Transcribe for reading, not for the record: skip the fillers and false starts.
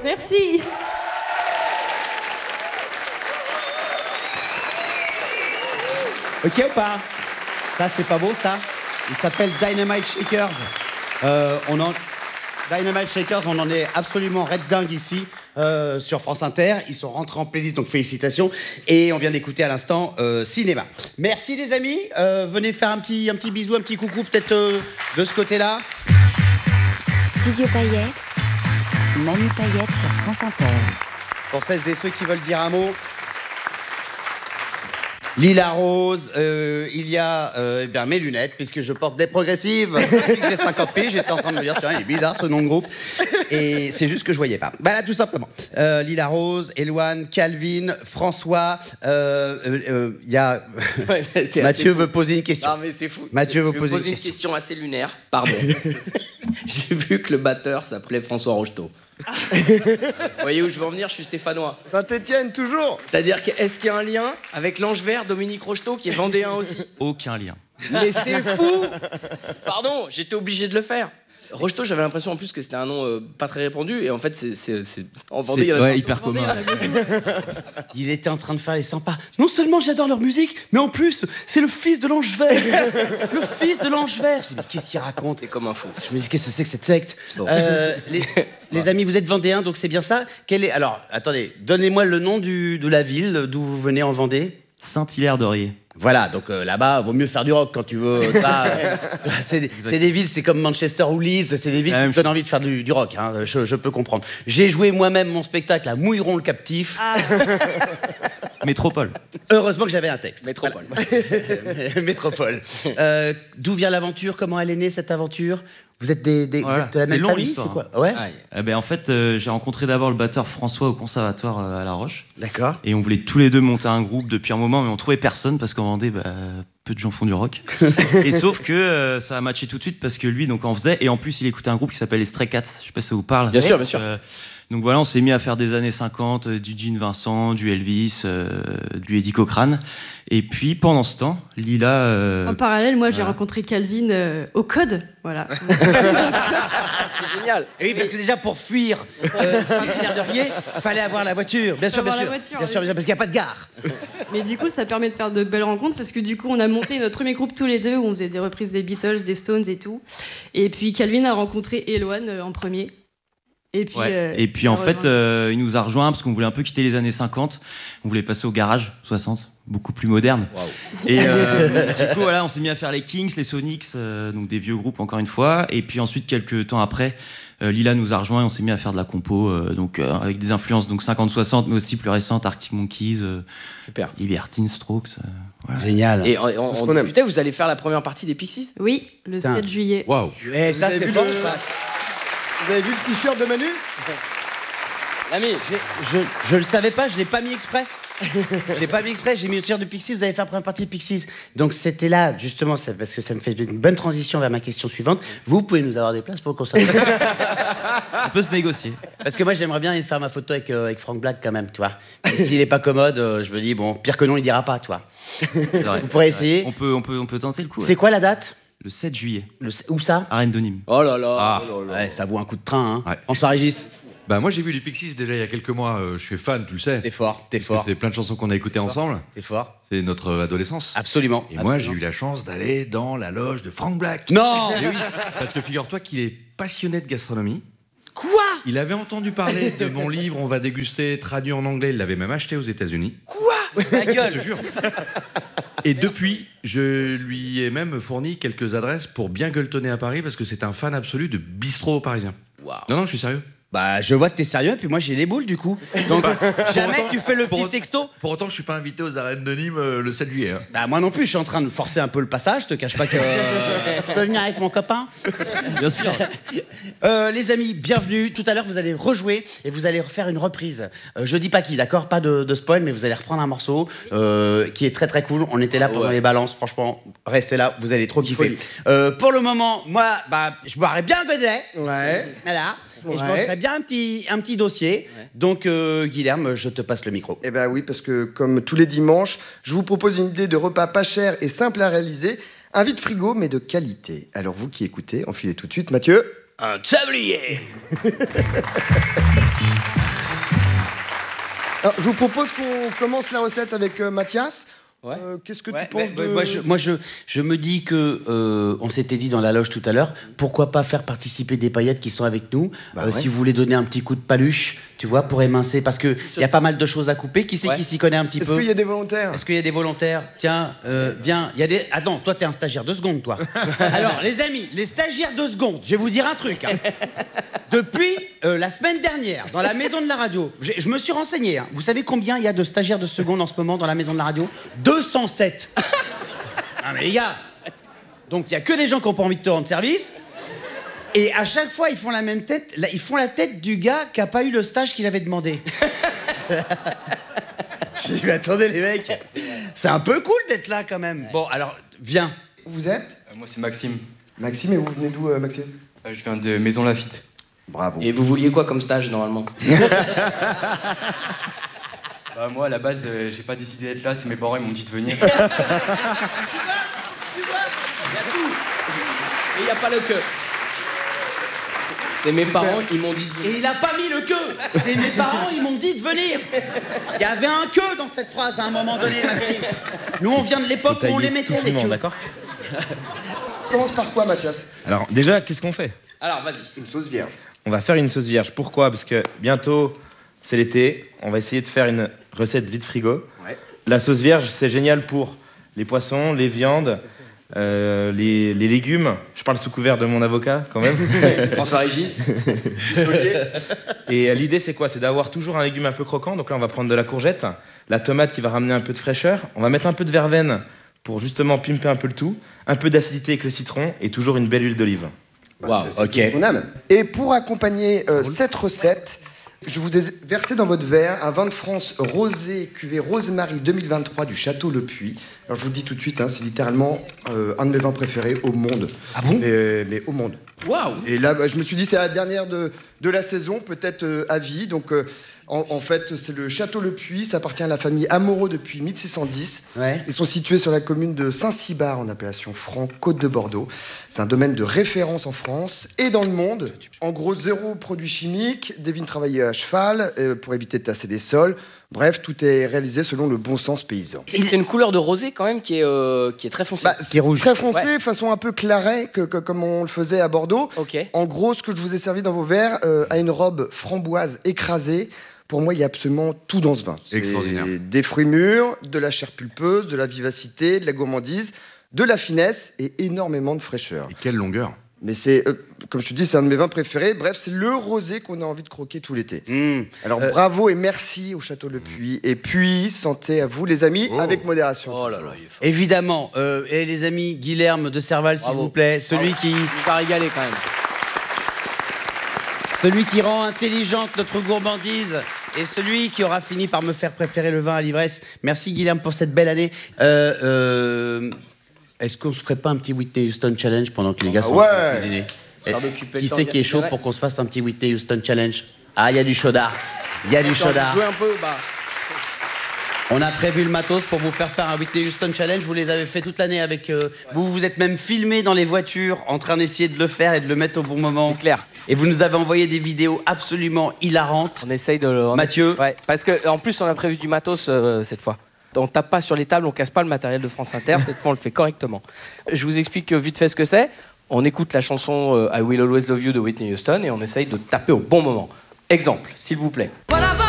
Merci. Ok ou pas? Ça, c'est pas beau, ça? Il s'appelle Dynamite Shakers. Dynamite Shakers, on en est absolument red dingue ici sur France Inter. Ils sont rentrés en playlist, donc félicitations. Et on vient d'écouter à l'instant Cinéma. Merci les amis. Venez faire un petit bisou, un petit coucou peut-être de ce côté-là. Studio Paillettes, Manu Paillettes sur France Inter. Pour celles et ceux qui veulent dire un mot. Lila Rose, il y a mes lunettes, puisque je porte des progressives. Depuis que j'ai 50 piges, j'étais en train de me dire, tiens, il est bizarre ce nom de groupe. Et c'est juste que je voyais pas. Bah là, tout simplement. Lila Rose, Éloine, Calvin, François, il y a... Mathieu veut poser une question. Non mais c'est fou. Mathieu veut Je poser une question assez lunaire, pardon. J'ai vu que le batteur s'appelait François Rocheteau. Vous voyez où je veux en venir, je suis stéphanois. Saint-Étienne, toujours. C'est-à-dire, est-ce qu'il y a un lien avec l'Ange Vert, Dominique Rocheteau, qui est vendéen aussi? Aucun lien. Mais c'est fou. Pardon, j'étais obligé de le faire. Rocheteau, j'avais l'impression en plus que c'était un nom pas très répandu, et en fait, c'est en Vendée, il y en a ouais, hyper commun. Il était en train de faire les sympas. Non seulement j'adore leur musique, mais en plus, c'est le fils de l'Ange Vert. Le fils de l'Ange Vert. Je dis, mais qu'est-ce qu'il raconte? C'est comme un fou. Je me dis, qu'est-ce que c'est que cette secte? Bon. Les amis, vous êtes vendéens, donc c'est bien ça. Alors, attendez, donnez-moi le nom de la ville d'où vous venez en Vendée. Saint-Hilaire-d'Orier. Voilà, donc là-bas, vaut mieux faire du rock quand tu veux. Ça, c'est des villes, c'est comme Manchester ou Leeds, c'est des villes qui te donnent envie de faire du rock, hein, je peux comprendre. J'ai joué moi-même mon spectacle à Mouilleron le Captif. Ah. Métropole. Heureusement que j'avais un texte. Métropole. Voilà. Métropole. D'où vient l'aventure? Comment elle est née, cette aventure? Vous êtes, vous êtes de la même long, famille, l'histoire. c'est quoi? Ouais. En fait, j'ai rencontré d'abord le batteur François au conservatoire à La Roche. D'accord. Et on voulait tous les deux monter un groupe depuis un moment, mais on trouvait personne parce qu'en Vendée, peu de gens font du rock. Et sauf que ça a matché tout de suite parce que lui, donc, en faisait. Et en plus, il écoutait un groupe qui s'appelle les Stray Cats. Je sais pas si ça vous parle. Bien sûr, bien sûr. Donc voilà, on s'est mis à faire des années 50, du Gene Vincent, du Elvis, du Eddie Cochrane. Et puis pendant ce temps, Lila... En parallèle, moi j'ai rencontré Calvin au Code. Voilà. C'est génial. Et oui, parce que déjà pour fuir Saint-Hilaire-d'Orier, il fallait avoir la voiture. Bien sûr, bien sûr. Bien sûr, parce qu'il n'y a pas de gare. Mais du coup, ça permet de faire de belles rencontres parce que du coup, on a monté notre premier groupe tous les deux où on faisait des reprises des Beatles, des Stones et tout. Et puis Calvin a rencontré Éloine en premier. Et puis, en fait, il nous a rejoints parce qu'on voulait un peu quitter les années 50. On voulait passer au garage 60, beaucoup plus moderne. Wow. Et du coup, voilà, on s'est mis à faire les Kings, les Sonics, donc des vieux groupes encore une fois. Et puis ensuite, quelques temps après, Lila nous a rejoints et on s'est mis à faire de la compo, avec des influences donc 50-60, mais aussi plus récentes, Arctic Monkeys, Super. Libertines, Strokes. Voilà. Génial. Et on discutait, vous allez faire la première partie des Pixies? Oui, le 7 juillet. Waouh. Et ça, c'est fort. Vous avez vu le t-shirt de Manu? L'ami, je le savais pas, je l'ai pas mis exprès. Je l'ai pas mis exprès, j'ai mis le t-shirt de Pixies, vous allez faire la première partie de Pixies. Donc c'était là, justement, parce que ça me fait une bonne transition vers ma question suivante. Vous pouvez nous avoir des places pour le concert? On peut se négocier. Parce que moi, j'aimerais bien faire ma photo avec Frank Black quand même, tu vois. S'il est pas commode, je me dis, bon, pire que non, il dira pas, tu vois. Vous pourrez essayer. On peut tenter le coup. C'est quoi la date? Le 7 juillet. Où ça? Arène de Nîmes. oh là là. Ah, ouais, ça vaut un coup de train, hein. Ouais. François Régis. Bah moi j'ai vu les Pixies déjà il y a quelques mois, je suis fan, tu le sais. T'es fort, t'es Parce que fort. c'est plein de chansons qu'on a écoutées ensemble. T'es fort. C'est notre adolescence. Absolument. Et moi j'ai eu la chance d'aller dans la loge de Frank Black. Non. Et oui, parce que figure-toi qu'il est passionné de gastronomie. Quoi? Il avait entendu parler de mon livre On va déguster, traduit en anglais, il l'avait même acheté aux États-Unis. Quoi? Ta gueule. Je te jure. Et depuis, je lui ai même fourni quelques adresses pour bien gueuletonner à Paris parce que c'est un fan absolu de bistrot parisien. Wow. Non, je suis sérieux. Bah, je vois que t'es sérieux, puis moi j'ai les boules du coup. Donc, jamais autant- tu fais le pour petit autant- texto. Pour autant, je suis pas invité aux arènes de Nîmes le 7 juillet. Hein. Bah, moi non plus, je suis en train de forcer un peu le passage. Je te cache pas que je peux venir avec mon copain. Bien sûr. Les amis, bienvenue. Tout à l'heure, vous allez rejouer et vous allez refaire une reprise. Je dis pas qui, d'accord? Pas de spoil, mais vous allez reprendre un morceau qui est très très cool. On était là pendant les balances. Franchement, restez là, vous allez trop kiffer. Pour le moment, moi, je boirais bien un godet. Ouais. Voilà. Et je Ouais. mangerais bien un petit dossier. Donc, Guilherme, je te passe le micro. Eh ben oui, parce que comme tous les dimanches, je vous propose une idée de repas pas cher et simple à réaliser. Un vide frigo, mais de qualité. Alors vous qui écoutez, enfilez tout de suite, Mathieu. Un tablier. Alors, je vous propose qu'on commence la recette avec Mathias. Ouais. Qu'est-ce que tu penses de... Moi, je me dis que on s'était dit dans la loge tout à l'heure, pourquoi pas faire participer des paillettes qui sont avec nous, si vous voulez donner un petit coup de paluche, tu vois, pour émincer, parce que il y a pas mal de choses à couper. Qui c'est qui s'y connaît un petit peu? Est-ce qu'il y a des volontaires? Est-ce qu'il y a des volontaires? Tiens, viens. Il y a des. Attends, toi t'es un stagiaire, 2 secondes, toi. Alors, les amis, les stagiaires, 2 secondes. Je vais vous dire un truc. Hein. Depuis la semaine dernière, dans la maison de la radio, je me suis renseigné. Hein. Vous savez combien il y a de stagiaires de seconde en ce moment dans la maison de la radio? 207. Non mais les gars, donc il y a que des gens qui n'ont pas envie de te rendre service. Et à chaque fois, ils font la même tête. Là, ils font la tête du gars qui n'a pas eu le stage qu'il avait demandé. J'ai dit, mais attendez les mecs, c'est un peu cool d'être là quand même. Bon, alors, viens. Vous êtes? Moi, c'est Maxime. Maxime, et vous venez d'où, Maxime? Je viens de Maison Lafitte. Bravo. Et vous vouliez quoi comme stage, normalement? Bah, moi, à la base, j'ai pas décidé d'être là, c'est mes parents, ils m'ont dit de venir. Tu vois, il y a tout. Et il n'y a pas le queue. C'est mes parents, ils m'ont dit de venir. Et il a pas mis le queue. C'est mes parents, ils m'ont dit de venir. Il y avait un queue dans cette phrase à un moment donné, Maxime. Nous, on vient de l'époque où on les mettait, les queues. D'accord. On commence par quoi, Mathias? Alors, déjà, qu'est-ce qu'on fait? Alors, vas-y. Une sauce vierge. On va faire une sauce vierge. Pourquoi? Parce que bientôt, c'est l'été. On va essayer de faire une recette vide frigo. Ouais. La sauce vierge, c'est génial pour les poissons, les viandes, les légumes. Je parle sous couvert de mon avocat, quand même. François Régis. Et l'idée, c'est quoi? C'est d'avoir toujours un légume un peu croquant. Donc là, on va prendre de la courgette, la tomate qui va ramener un peu de fraîcheur. On va mettre un peu de verveine pour justement pimper un peu le tout. Un peu d'acidité avec le citron et toujours une belle huile d'olive. Waouh, ok. Et pour accompagner cette recette, je vous ai versé dans votre verre un vin de France rosé cuvée Rosemary 2023 du Château Le Puy. Alors je vous le dis tout de suite, hein, c'est littéralement un de mes vins préférés au monde. Ah bon? Mais au monde. Waouh. Et là, je me suis dit, c'est la dernière de la saison, peut-être à vie. Donc, en fait, c'est le Château Le Puy. Ça appartient à la famille Amoreau depuis 1610. Ouais. Ils sont situés sur la commune de Saint-Cybard, en appellation Franc, Côte de Bordeaux. C'est un domaine de référence en France et dans le monde. En gros, 0 produits chimiques, des vignes travaillées à cheval pour éviter de tasser les sols. Bref, tout est réalisé selon le bon sens paysan. C'est une couleur de rosé quand même qui est très foncée. C'est rouge. Très foncé, façon un peu claret, comme on le faisait à Bordeaux. Ok. En gros, ce que je vous ai servi dans vos verres a une robe framboise écrasée. Pour moi, il y a absolument tout dans ce vin. C'est extraordinaire. Des fruits mûrs, de la chair pulpeuse, de la vivacité, de la gourmandise, de la finesse et énormément de fraîcheur. Et quelle longueur! Mais c'est, comme je te dis, c'est un de mes vins préférés. Bref, c'est le rosé qu'on a envie de croquer tout l'été. Alors bravo et merci au Château Le Puy. Et puis, santé à vous les amis, avec modération. Oh là là, il est fort. Évidemment. Et les amis, Guilherme de Serval, s'il vous plaît. Celui qui... Il va régaler quand même. Celui qui rend intelligente notre gourmandise et celui qui aura fini par me faire préférer le vin à l'ivresse. Merci Guilherme pour cette belle année. Est-ce qu'on se ferait pas un petit Whitney Houston Challenge pendant que les gars sont en train de cuisiner? Qui c'est qui est chaud pour qu'on se fasse un petit Whitney Houston Challenge? Ah, il y a du chaudard. Il y a du chaudard. Jouez un peu, bah. On a prévu le matos pour vous faire un Whitney Houston Challenge. Vous les avez fait toute l'année avec... Vous vous êtes même filmé dans les voitures en train d'essayer de le faire et de le mettre au bon moment. C'est clair. Et vous nous avez envoyé des vidéos absolument hilarantes. On essaye de le... Mathieu. Ouais, parce qu'en plus, on a prévu du matos cette fois. On tape pas sur les tables, on casse pas le matériel de France Inter. Cette fois, on le fait correctement. Je vous explique vite fait ce que c'est. On écoute la chanson I Will Always Love You de Whitney Houston et on essaye de taper au bon moment. Exemple, s'il vous plaît. What about